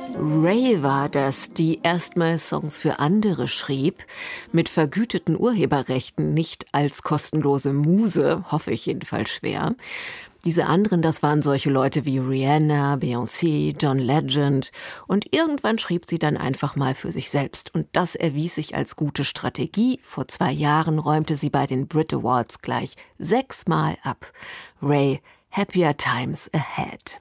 Ray war das, die erstmals Songs für andere schrieb, mit vergüteten Urheberrechten, nicht als kostenlose Muse, hoffe ich jedenfalls schwer. Diese anderen, das waren solche Leute wie Rihanna, Beyoncé, John Legend. Und irgendwann schrieb sie dann einfach mal für sich selbst. Und das erwies sich als gute Strategie. Vor 2 Jahren räumte sie bei den Brit Awards gleich 6-mal ab. Ray, Happier Times Ahead.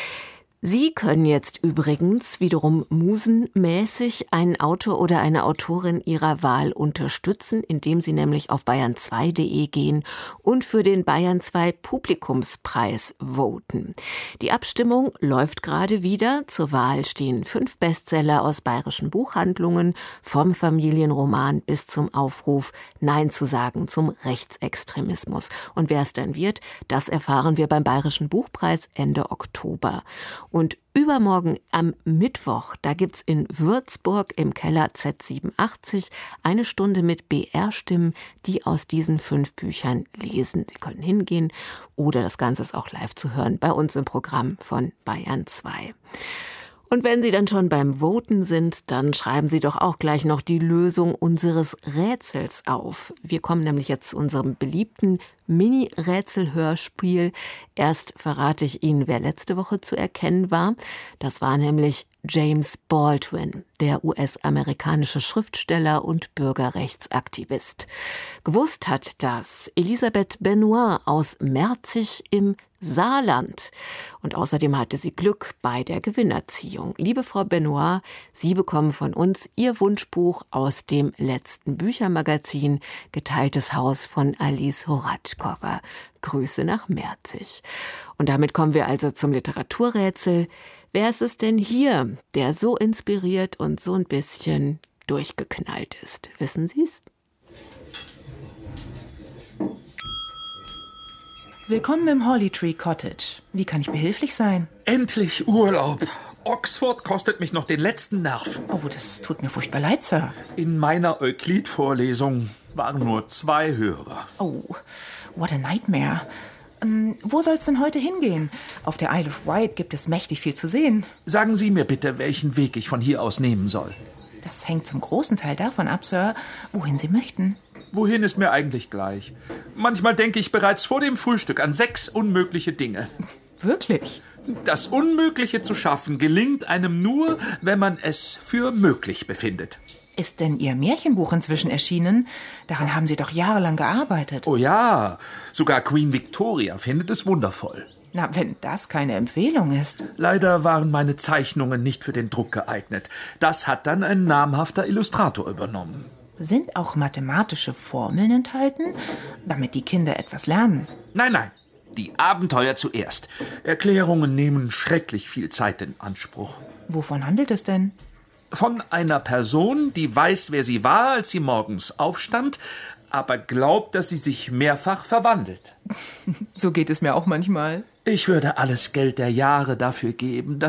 Sie können jetzt übrigens wiederum musenmäßig einen Autor oder eine Autorin Ihrer Wahl unterstützen, indem Sie nämlich auf bayern2.de gehen und für den Bayern 2 Publikumspreis voten. Die Abstimmung läuft gerade wieder. Zur Wahl stehen 5 Bestseller aus bayerischen Buchhandlungen, vom Familienroman bis zum Aufruf, Nein zu sagen zum Rechtsextremismus. Und wer es dann wird, das erfahren wir beim Bayerischen Buchpreis Ende Oktober. Und übermorgen am Mittwoch, da gibt's in Würzburg im Keller Z87 eine Stunde mit BR-Stimmen, die aus diesen 5 Büchern lesen. Sie können hingehen oder das Ganze ist auch live zu hören bei uns im Programm von Bayern 2. Und wenn Sie dann schon beim Voten sind, dann schreiben Sie doch auch gleich noch die Lösung unseres Rätsels auf. Wir kommen nämlich jetzt zu unserem beliebten Mini-Rätsel-Hörspiel. Erst verrate ich Ihnen, wer letzte Woche zu erkennen war. Das war nämlich James Baldwin, der US-amerikanische Schriftsteller und Bürgerrechtsaktivist. Gewusst hat das Elisabeth Benoit aus Merzig im Saarland. Und außerdem hatte sie Glück bei der Gewinnerziehung. Liebe Frau Benoit, Sie bekommen von uns Ihr Wunschbuch aus dem letzten Büchermagazin Geteiltes Haus von Alice Horatschkova. Grüße nach Merzig. Und damit kommen wir also zum Literaturrätsel. Wer ist es denn hier, der so inspiriert und so ein bisschen durchgeknallt ist? Wissen Sie's? Willkommen im Hollytree Cottage. Wie kann ich behilflich sein? Endlich Urlaub. Oxford kostet mich noch den letzten Nerv. Oh, das tut mir furchtbar leid, Sir. In meiner Euklid-Vorlesung waren nur 2 Hörer. Oh, what a nightmare. Wo soll's denn heute hingehen? Auf der Isle of Wight gibt es mächtig viel zu sehen. Sagen Sie mir bitte, welchen Weg ich von hier aus nehmen soll. Das hängt zum großen Teil davon ab, Sir, wohin Sie möchten. Wohin ist mir eigentlich gleich. Manchmal denke ich bereits vor dem Frühstück an 6 unmögliche Dinge. Wirklich? Das Unmögliche zu schaffen gelingt einem nur, wenn man es für möglich befindet. Ist denn Ihr Märchenbuch inzwischen erschienen? Daran haben Sie doch jahrelang gearbeitet. Oh ja, sogar Queen Victoria findet es wundervoll. Na, wenn das keine Empfehlung ist. Leider waren meine Zeichnungen nicht für den Druck geeignet. Das hat dann ein namhafter Illustrator übernommen. Sind auch mathematische Formeln enthalten, damit die Kinder etwas lernen? Nein, die Abenteuer zuerst. Erklärungen nehmen schrecklich viel Zeit in Anspruch. Wovon handelt es denn? Von einer Person, die weiß, wer sie war, als sie morgens aufstand, aber glaubt, dass sie sich mehrfach verwandelt. So geht es mir auch manchmal. Ich würde alles Geld der Jahre dafür geben,